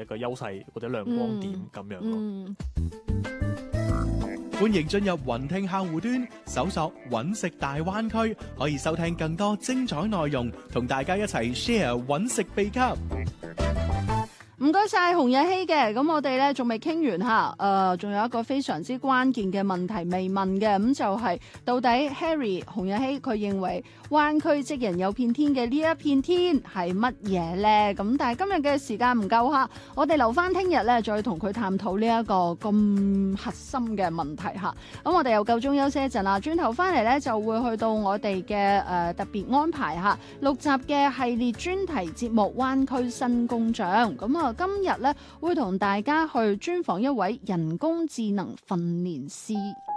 一個優勢或者亮光點咁樣咯。 歡迎進入雲聽客戶端，搜索揾食大灣區，可以收聽更多精彩內容，同大家一齊 share 揾食秘笈。 唔該晒洪日希嘅，咁我哋咧仲未傾完吓，仲有一個非常之關鍵嘅問題未問嘅，咁就係到底 Harry 洪日希佢認為灣區職人有片天嘅呢一片天係乜嘢呢？咁但係今日嘅時間唔夠吓，我哋留翻聽日咧再同佢探討呢一個咁核心嘅問題吓。咁我哋又夠鐘休息一陣啦，轉頭翻嚟咧就會去到我哋嘅特別安排吓，6集嘅系列專題節目灣區新工匠。咁啊今日咧會同大家去專訪一位人工智能訓練師。